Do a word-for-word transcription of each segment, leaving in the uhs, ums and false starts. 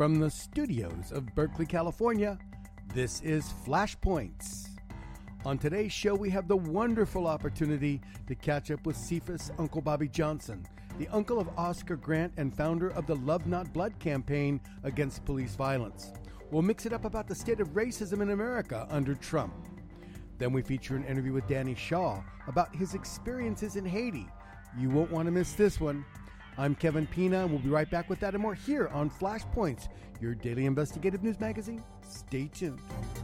From the studios of Berkeley, California, this is Flashpoints. On today's show, we have the wonderful opportunity to catch up with Cephas Uncle Bobby Johnson, the uncle of Oscar Grant and founder of the Love Not Blood campaign against police violence. We'll mix it up about the state of racism in America under Trump. Then we feature an interview with Danny Shaw about his experiences in Haiti. You won't want to miss this one. I'm Kevin Pina, and we'll be right back with that and more here on Flashpoints, your daily investigative news magazine. Stay tuned.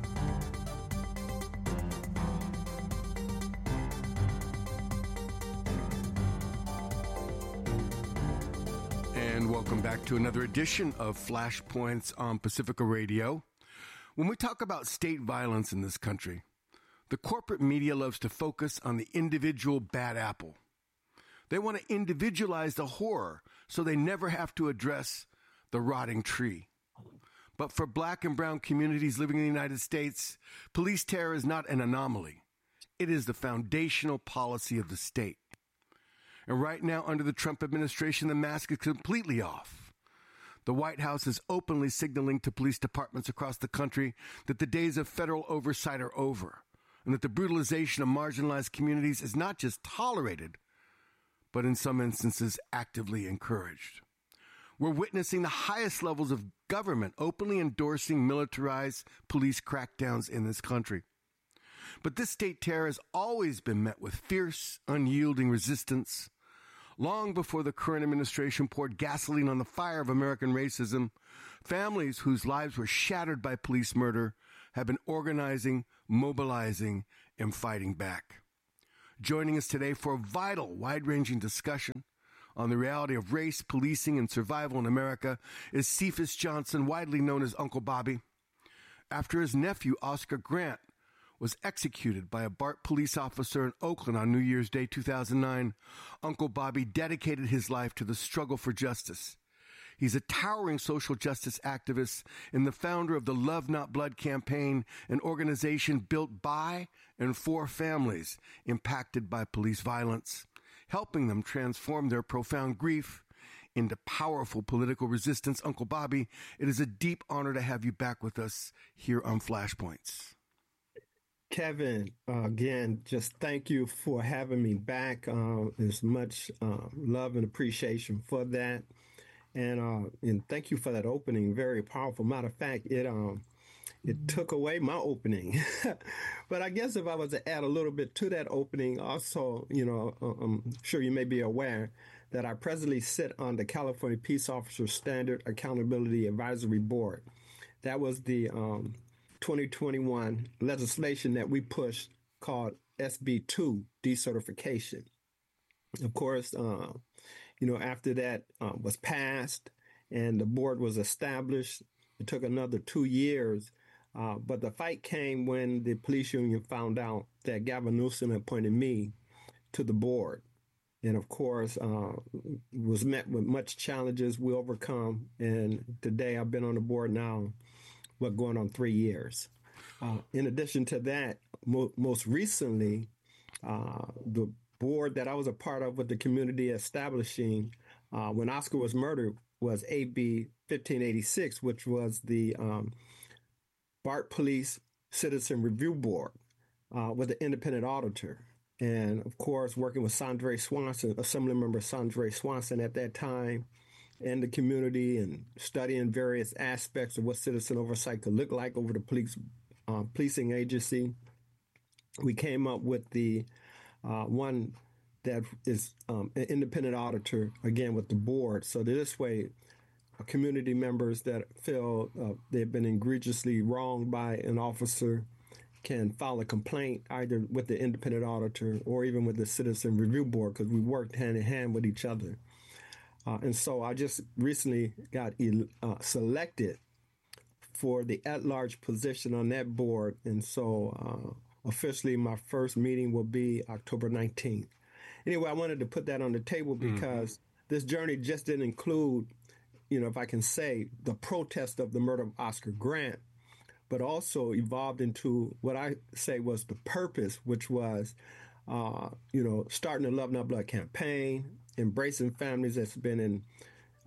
And welcome back to another edition of Flashpoints on Pacifica Radio. When we talk about state violence in this country, the corporate media loves to focus on the individual bad apple. They want to individualize the horror so they never have to address the rotting tree. But for black and brown communities living in the United States, police terror is not an anomaly. It is the foundational policy of the state. And right now, under the Trump administration, the mask is completely off. The White House is openly signaling to police departments across the country that the days of federal oversight are over, and that the brutalization of marginalized communities is not just tolerated, but in some instances actively encouraged. We're witnessing the highest levels of government openly endorsing militarized police crackdowns in this country. But this state terror has always been met with fierce, unyielding resistance. Long before the current administration poured gasoline on the fire of American racism, families whose lives were shattered by police murder have been organizing, mobilizing, and fighting back. Joining us today for a vital, wide-ranging discussion on the reality of race, policing, and survival in America is Cephas Johnson, widely known as Uncle Bobby. After his nephew, Oscar Grant, was executed by a BART police officer in Oakland on New Year's Day two thousand nine, Uncle Bobby dedicated his life to the struggle for justice. He's a towering social justice activist and the founder of the Love Not Blood campaign, an organization built by and for families impacted by police violence, helping them transform their profound grief into powerful political resistance. Uncle Bobby, it is a deep honor to have you back with us here on Flashpoints. Kevin, uh, again, just thank you for having me back. Uh, there's much uh, love and appreciation for that. And uh, and thank you for that opening. Very powerful. Matter of fact, it um it took away my opening. But I guess if I was to add a little bit to that opening, also, you know, I'm sure you may be aware that I presently sit on the California Peace Officer Standard Accountability Advisory Board. That was the um, twenty twenty-one legislation that we pushed called S B two decertification. Of course, uh, you know, after that uh, was passed and the board was established, it took another two years. Uh, but the fight came when the police union found out that Gavin Newsom appointed me to the board. And of course, uh, was met with much challenges we overcome. And today I've been on the board now, what, going on three years. Uh, in addition to that, mo- most recently, uh, the board that I was a part of with the community establishing uh, when Oscar was murdered was A B fifteen eighty-six, which was the um, BART Police Citizen Review Board uh, with the independent auditor. And of course, working with Sandre Swanson, Assemblymember Sandre Swanson at that time, and the community, and studying various aspects of what citizen oversight could look like over the police uh, policing agency. We came up with the Uh, one that is um, an independent auditor, again, with the board. So this way, uh, community members that feel uh, they've been egregiously wronged by an officer can file a complaint either with the independent auditor or even with the Citizen Review Board, because we worked hand in hand with each other. Uh, and so I just recently got uh, selected for the at-large position on that board. And so uh, officially, my first meeting will be October nineteenth. Anyway, I wanted to put that on the table because mm-hmm. this journey just didn't include, you know, if I can say, the protest of the murder of Oscar Grant, but also evolved into what I say was the purpose, which was, uh, you know, starting the Love Not Blood campaign, embracing families that's been in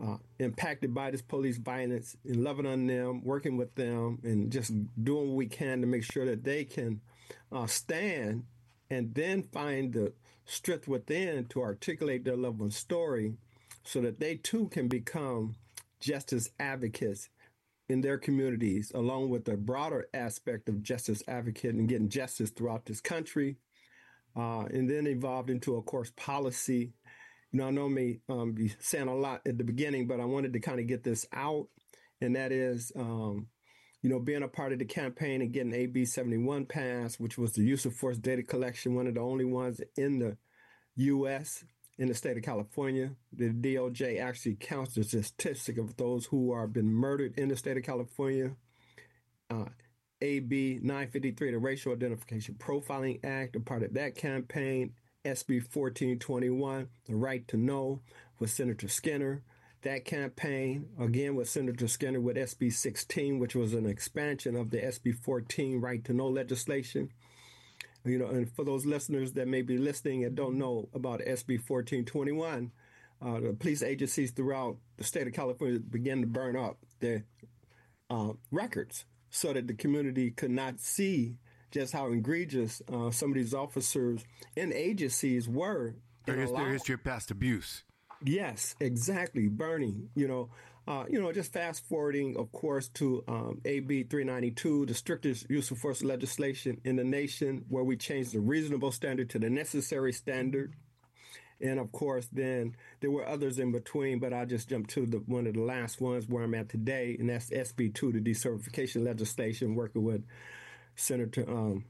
uh, impacted by this police violence and loving on them, working with them, and just doing what we can to make sure that they can uh, stand and then find the strength within to articulate their loved one's story so that they too can become justice advocates in their communities, along with the broader aspect of justice advocate and getting justice throughout this country. Uh, and then evolved into, of course, policy. You know, I know me um, be saying a lot at the beginning, but I wanted to kind of get this out. And that is, um, you know, being a part of the campaign and getting A B seventy-one passed, which was the use of force data collection, one of the only ones in the U S, in the state of California. The D O J actually counts the statistic of those who are been murdered in the state of California. Uh, A B nine fifty-three, the Racial Identification Profiling Act, a part of that campaign. S B fourteen twenty-one, the Right to Know, with Senator Skinner. That campaign, again, with Senator Skinner, with S B sixteen, which was an expansion of the S B fourteen Right to Know legislation. You know, and for those listeners that may be listening and don't know about S B fourteen twenty-one, uh, the police agencies throughout the state of California began to burn up their uh, records so that the community could not see just how egregious uh, some of these officers and agencies were. Their, his, their history of past abuse. Yes, exactly. Burning, you know, uh, you know, just fast forwarding, of course, to um, A B three ninety-two, the strictest use of force legislation in the nation, where we changed the reasonable standard to the necessary standard. And of course, then there were others in between, but I just jumped to the one of the last ones where I'm at today, and that's S B two, the decertification legislation, working with Senator, um,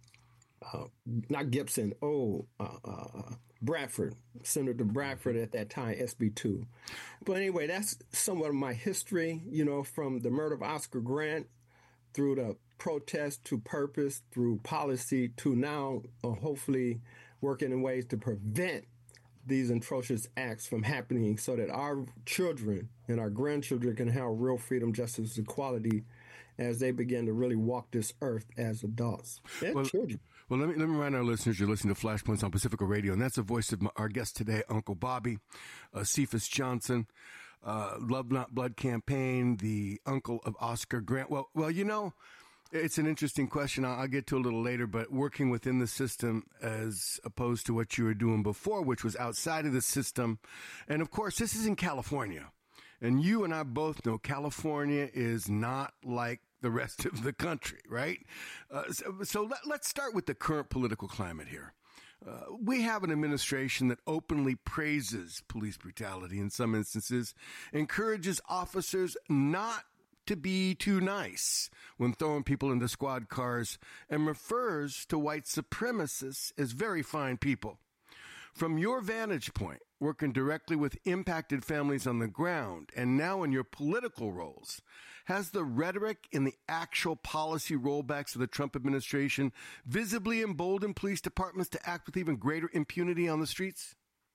uh, not Gibson, oh, uh, uh, Bradford, Senator Bradford at that time, S B two. But anyway, that's somewhat of my history, you know, from the murder of Oscar Grant through the protest to purpose, through policy to now, uh, hopefully working in ways to prevent these atrocious acts from happening so that our children and our grandchildren can have real freedom, justice, equality as they begin to really walk this earth as adults and well, children. Well, let me let me remind our listeners you're listening to Flashpoints on Pacifica Radio, and that's the voice of my, our guest today, Uncle Bobby, uh, Cephas Johnson, uh, Love Not Blood campaign, the uncle of Oscar Grant. Well, well, you know, it's an interesting question. I'll, I'll get to a little later, but working within the system as opposed to what you were doing before, which was outside of the system, and of course, this is in California, and you and I both know California is not like the rest of the country, right? Uh, so so let, let's start with the current political climate here. Uh, we have an administration that openly praises police brutality in some instances, encourages officers not to be too nice when throwing people into squad cars, and refers to white supremacists as very fine people. From your vantage point, working directly with impacted families on the ground, and now in your political roles, has the rhetoric and the actual policy rollbacks of the Trump administration visibly emboldened police departments to act with even greater impunity on the streets?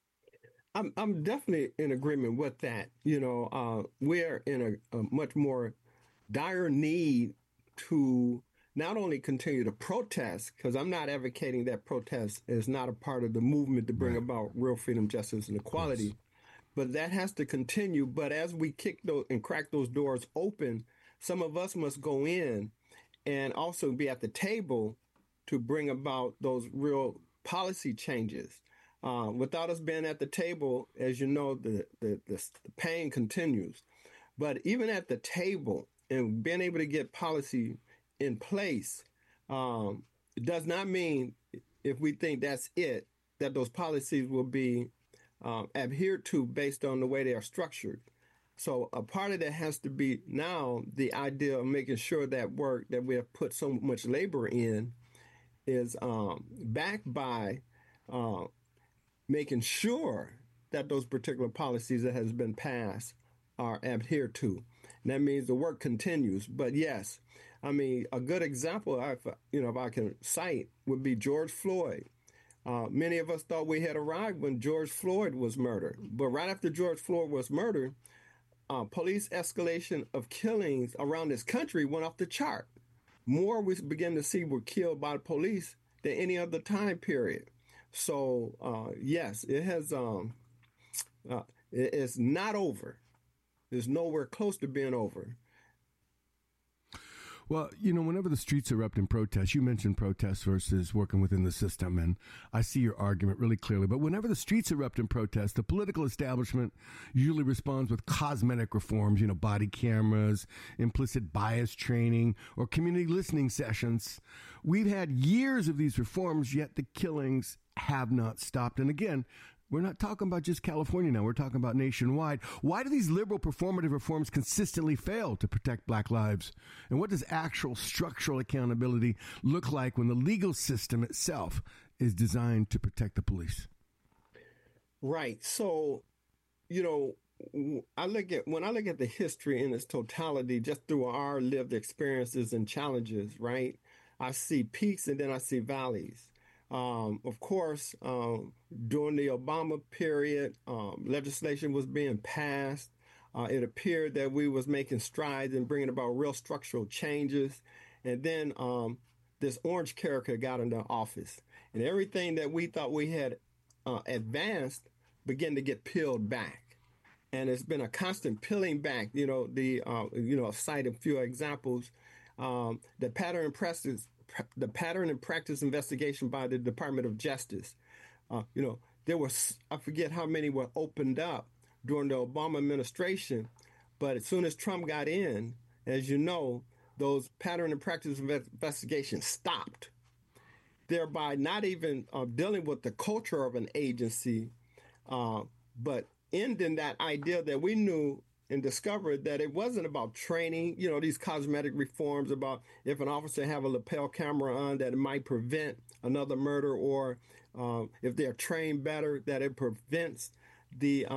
I'm I'm definitely in agreement with that. You know, uh, we're in a, a much more dire need to not only continue to protest, because I'm not advocating that protest is not a part of the movement to bring right. about real freedom, justice, and equality, but that has to continue. But as we kick those and crack those doors open, some of us must go in and also be at the table to bring about those real policy changes. Uh, without us being at the table, as you know, the, the, the, the pain continues. But even at the table and being able to get policy in place, um, it does not mean if we think that's it, that those policies will be um, adhered to based on the way they are structured. So a part of that has to be now the idea of making sure that work that we have put so much labor in is um, backed by uh, making sure that those particular policies that has been passed are adhered to. And that means the work continues. But yes, I mean, a good example, if, you know, if I can cite, would be George Floyd. Uh, many of us thought we had arrived when George Floyd was murdered. But right after George Floyd was murdered, uh, police escalation of killings around this country went off the chart. More we began to see were killed by the police than any other time period. So, uh, yes, it has, um, uh, it, it's not over. is nowhere close to being over. Well, you know, whenever the streets erupt in protests, you mentioned protests versus working within the system, and I see your argument really clearly. But whenever the streets erupt in protests, the political establishment usually responds with cosmetic reforms, you know, body cameras, implicit bias training, or community listening sessions. We've had years of these reforms, yet the killings have not stopped. And again, we're not talking about just California now. We're talking about nationwide. Why do these liberal performative reforms consistently fail to protect black lives? And what does actual structural accountability look like when the legal system itself is designed to protect the police? Right. So, you know, I look at when I look at the history in its totality, just through our lived experiences and challenges, right? I see peaks and then I see valleys. Um, of course, um, during the Obama period, um, legislation was being passed. Uh, it appeared that we was making strides in bringing about real structural changes. And then um, this orange character got into office. And everything that we thought we had uh, advanced began to get peeled back. And it's been a constant peeling back. You know, the uh, you know, I'll cite a few examples. Um, the pattern and practice the pattern and practice investigation by the Department of Justice. Uh, you know, there was, I forget how many were opened up during the Obama administration, but as soon as Trump got in, as you know, those pattern and practice investigations stopped, thereby not even uh, dealing with the culture of an agency, uh, but ending that idea that we knew and discovered that it wasn't about training, you know, these cosmetic reforms about if an officer have a lapel camera on that it might prevent another murder, or uh, if they're trained better, that it prevents the